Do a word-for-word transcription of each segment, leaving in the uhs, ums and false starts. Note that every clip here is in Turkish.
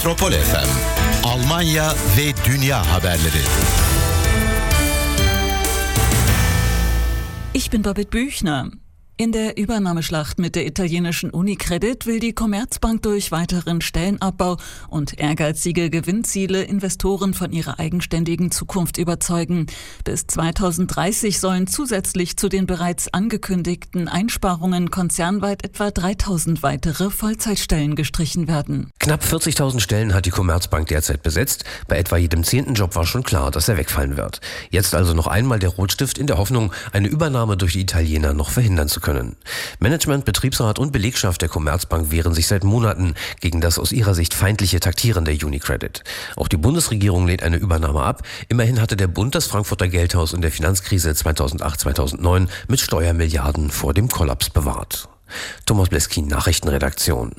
Metropol F M, Almanya ve Dünya haberleri. Ich bin Babette Büchner. In der Übernahmeschlacht mit der italienischen Unicredit will die Commerzbank durch weiteren Stellenabbau und ehrgeizige Gewinnziele Investoren von ihrer eigenständigen Zukunft überzeugen. Bis zweitausenddreißig sollen zusätzlich zu den bereits angekündigten Einsparungen konzernweit etwa dreitausend weitere Vollzeitstellen gestrichen werden. Knapp vierzigtausend Stellen hat die Commerzbank derzeit besetzt. Bei etwa jedem zehnten Job war schon klar, dass er wegfallen wird. Jetzt also noch einmal der Rotstift in der Hoffnung, eine Übernahme durch die Italiener noch verhindern zu können. Management, Betriebsrat und Belegschaft der Commerzbank wehren sich seit Monaten gegen das aus ihrer Sicht feindliche Taktieren der Unicredit. Auch die Bundesregierung lehnt eine Übernahme ab. Immerhin hatte der Bund das Frankfurter Geldhaus in der Finanzkrise zweitausendacht zweitausendneun mit Steuermilliarden vor dem Kollaps bewahrt. Thomas Bleskin, Nachrichtenredaktion.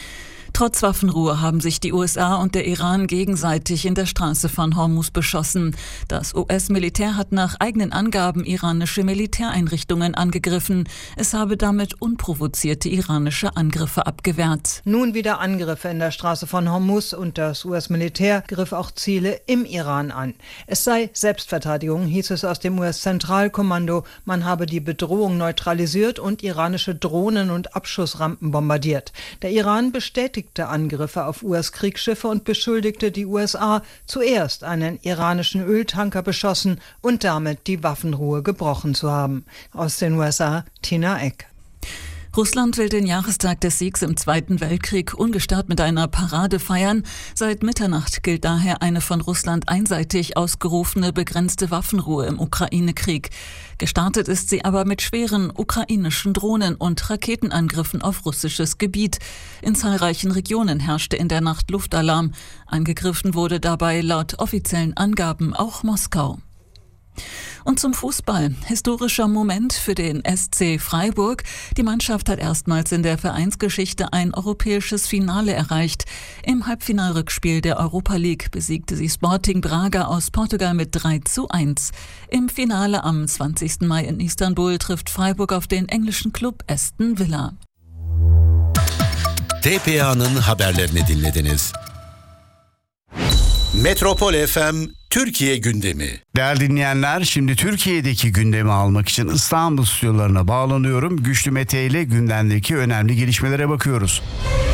Trotz Waffenruhe haben sich die U S A und der Iran gegenseitig in der Straße von Hormuz beschossen. Das U S-Militär hat nach eigenen Angaben iranische Militäreinrichtungen angegriffen. Es habe damit unprovozierte iranische Angriffe abgewehrt. Nun wieder Angriffe in der Straße von Hormuz und das U S-Militär griff auch Ziele im Iran an. Es sei Selbstverteidigung, hieß es aus dem U S-Zentralkommando. Man habe die Bedrohung neutralisiert und iranische Drohnen und Abschussrampen bombardiert. Der Iran bestätigt Angriffe auf U S-Kriegsschiffe und beschuldigte die U S A, zuerst einen iranischen Öltanker beschossen und damit die Waffenruhe gebrochen zu haben. Aus den U S A, Tina Eck. Russland will den Jahrestag des Siegs im Zweiten Weltkrieg ungestört mit einer Parade feiern. Seit Mitternacht gilt daher eine von Russland einseitig ausgerufene begrenzte Waffenruhe im Ukraine-Krieg. Gestartet ist sie aber mit schweren ukrainischen Drohnen und Raketenangriffen auf russisches Gebiet. In zahlreichen Regionen herrschte in der Nacht Luftalarm. Angegriffen wurde dabei laut offiziellen Angaben auch Moskau. Und zum Fußball. Historischer Moment für den S C Freiburg. Die Mannschaft hat erstmals in der Vereinsgeschichte ein europäisches Finale erreicht. Im Halbfinalrückspiel der Europa League besiegte sie Sporting Braga aus Portugal mit drei zu eins. Im Finale am zwanzigsten Mai in Istanbul trifft Freiburg auf den englischen Club Aston Villa. T P A'nın haberlerini dinlediniz. Metropol F M Türkiye gündemi. Değerli dinleyenler, şimdi Türkiye'deki gündemi almak için İstanbul stüdyolarına bağlanıyorum. Güçlü Mete ile gündemdeki önemli gelişmelere bakıyoruz.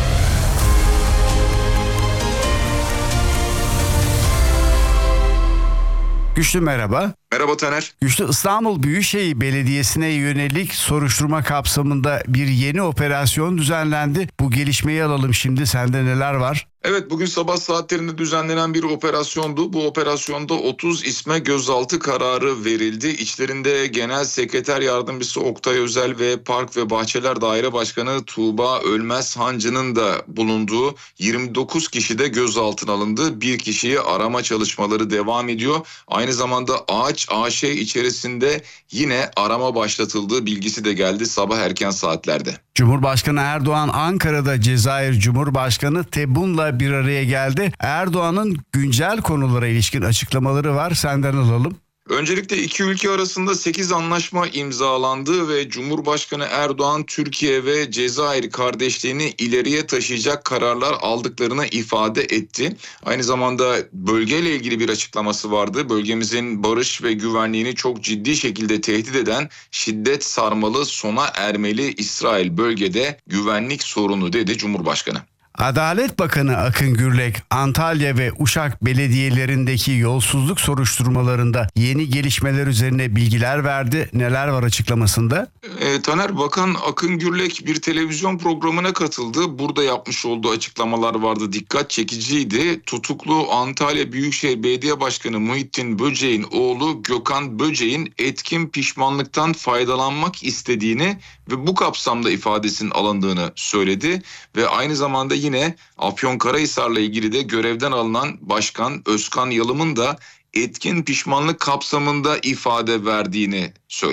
Güçlü merhaba. Merhaba Taner. Güçlü, İstanbul Büyükşehir Belediyesi'ne yönelik soruşturma kapsamında bir yeni operasyon düzenlendi. Bu gelişmeyi alalım şimdi. Sende neler var? Evet, bugün sabah saatlerinde düzenlenen bir operasyondu. Bu operasyonda otuz isme gözaltı kararı verildi. İçlerinde Genel Sekreter Yardımcısı Oktay Özel ve Park ve Bahçeler Daire Başkanı Tuğba Ölmez Hancı'nın da bulunduğu yirmi dokuz kişi de gözaltına alındı. Bir kişiyi arama çalışmaları devam ediyor. Aynı zamanda Ağaç A Ş içerisinde yine arama başlatıldığı bilgisi de geldi sabah erken saatlerde. Cumhurbaşkanı Erdoğan Ankara'da Cezayir Cumhurbaşkanı Tebboun'la bir araya geldi. Erdoğan'ın güncel konulara ilişkin açıklamaları var. Senden alalım. Öncelikle iki ülke arasında sekiz anlaşma imzalandı ve Cumhurbaşkanı Erdoğan Türkiye ve Cezayir kardeşliğini ileriye taşıyacak kararlar aldıklarını ifade etti. Aynı zamanda bölgeyle ilgili bir açıklaması vardı. Bölgemizin barış ve güvenliğini çok ciddi şekilde tehdit eden şiddet sarmalı, sona ermeli İsrail bölgede güvenlik sorunu dedi Cumhurbaşkanı. Adalet Bakanı Akın Gürlek, Antalya ve Uşak belediyelerindeki yolsuzluk soruşturmalarında yeni gelişmeler üzerine bilgiler verdi. Neler var açıklamasında? E, Taner, Bakan Akın Gürlek bir televizyon programına katıldı. Burada yapmış olduğu açıklamalar vardı. Dikkat çekiciydi. Tutuklu Antalya Büyükşehir Belediye Başkanı Muhittin Böceğin oğlu Gökhan Böceğin etkin pişmanlıktan faydalanmak istediğini ve bu kapsamda ifadesinin alındığını söyledi. Ve aynı zamanda yine Yine Afyonkarahisar'la ilgili de görevden alınan Başkan Özkan Yalım'ın da etkin pişmanlık kapsamında ifade verdiğini söyledi.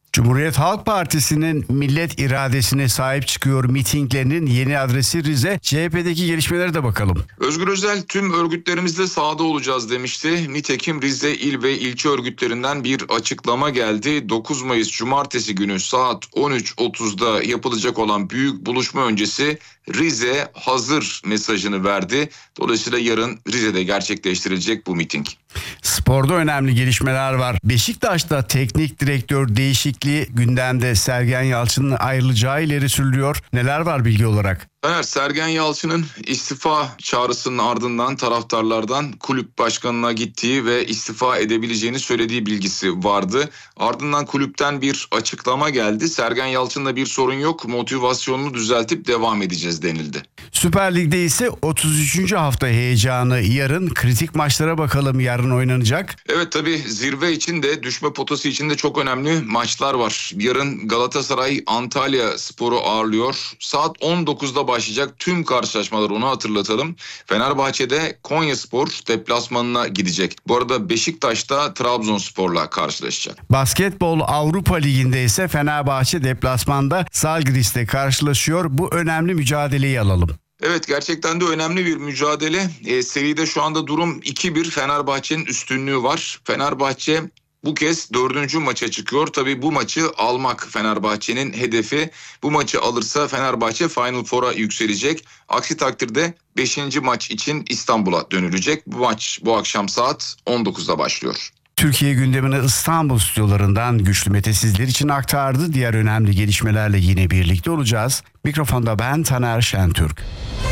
Cumhuriyet Halk Partisi'nin millet iradesine sahip çıkıyor mitinglerinin yeni adresi Rize. C H P'deki gelişmelere de bakalım. Özgür Özel tüm örgütlerimizde sahada olacağız demişti. Nitekim Rize il ve ilçe örgütlerinden bir açıklama geldi. dokuz Mayıs Cumartesi günü saat on üç otuzda yapılacak olan büyük buluşma öncesi Rize hazır mesajını verdi. Dolayısıyla yarın Rize'de gerçekleştirilecek bu miting. Sporda önemli gelişmeler var. Beşiktaş'ta teknik direktör değişikliği gündemde. Sergen Yalçın'ın ayrılacağı ileri sürülüyor. Neler var bilgi olarak? Fener, Sergen Yalçın'ın istifa çağrısının ardından taraftarlardan kulüp başkanına gittiği ve istifa edebileceğini söylediği bilgisi vardı. Ardından kulüpten bir açıklama geldi. Sergen Yalçın'la bir sorun yok, motivasyonunu düzeltip devam edeceğiz denildi. Süper Lig'de ise otuz üçüncü hafta heyecanı yarın. Kritik maçlara bakalım, yarın oynanacak. Evet, tabii zirve için de düşme potası için de çok önemli maçlar var. Yarın Galatasaray Antalya Spor'u ağırlıyor. Saat on dokuzda başlayacak tüm karşılaşmalar, onu hatırlatalım. Fenerbahçe'de Konyaspor deplasmanına gidecek. Bu arada Beşiktaş'ta Trabzonspor'la karşılaşacak. Basketbol Avrupa Ligi'nde ise Fenerbahçe deplasmanda Zalgiris'te karşılaşıyor. Bu önemli mücadeleyi alalım. Evet, gerçekten de önemli bir mücadele. E, seride şu anda durum iki bir, Fenerbahçe'nin üstünlüğü var. Fenerbahçe bu kez dördüncü maça çıkıyor. Tabii bu maçı almak Fenerbahçe'nin hedefi. Bu maçı alırsa Fenerbahçe Final Four'a yükselecek. Aksi takdirde beşinci maç için İstanbul'a dönülecek. Bu maç bu akşam saat on dokuzda başlıyor. Türkiye gündemini İstanbul stüdyolarından Güçlü Mete sizler için aktardı. Diğer önemli gelişmelerle yine birlikte olacağız. Mikrofonda ben Taner Şentürk.